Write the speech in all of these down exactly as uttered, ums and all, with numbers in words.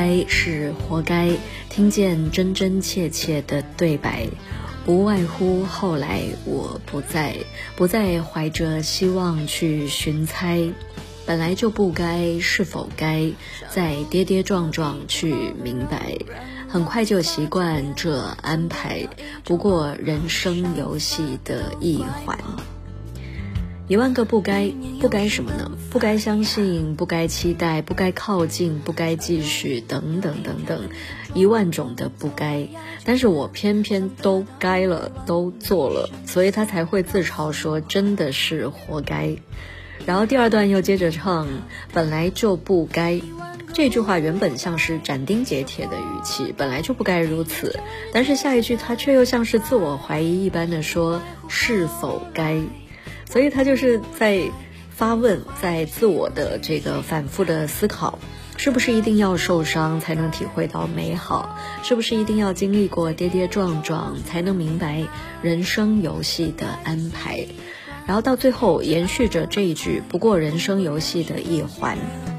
该是活该，听见真真切切的对白，无外乎后来我不在，不再怀着希望去寻猜，本来就不该，是否该再跌跌撞撞去明白，很快就习惯这安排，不过人生游戏的一环。一万个不该，不该什么呢？不该相信，不该期待，不该靠近，不该继续，等等等等，一万种的不该。但是我偏偏都该了，都做了，所以他才会自嘲说真的是活该。然后第二段又接着唱，本来就不该。这句话原本像是斩钉截铁的语气，本来就不该如此，但是下一句他却又像是自我怀疑一般的说是否该。所以他就是在发问，在自我的这个反复的思考，是不是一定要受伤才能体会到美好？是不是一定要经历过跌跌撞撞才能明白人生游戏的安排？然后到最后延续着这一句，不过人生游戏的一环。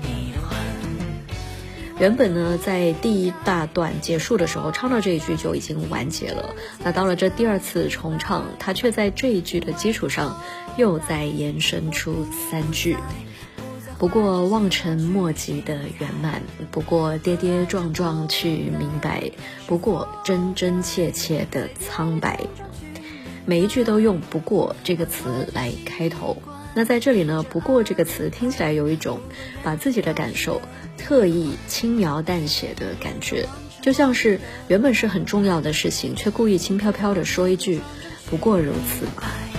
原本呢，在第一大段结束的时候唱到这一句就已经完结了，那到了这第二次重唱，他却在这一句的基础上又再延伸出三句，不过望尘莫及的圆满，不过跌跌撞撞去明白，不过真真切切的苍白。每一句都用不过这个词来开头，那在这里呢，不过这个词听起来有一种把自己的感受特意轻描淡写的感觉，就像是原本是很重要的事情，却故意轻飘飘地说一句不过如此吧。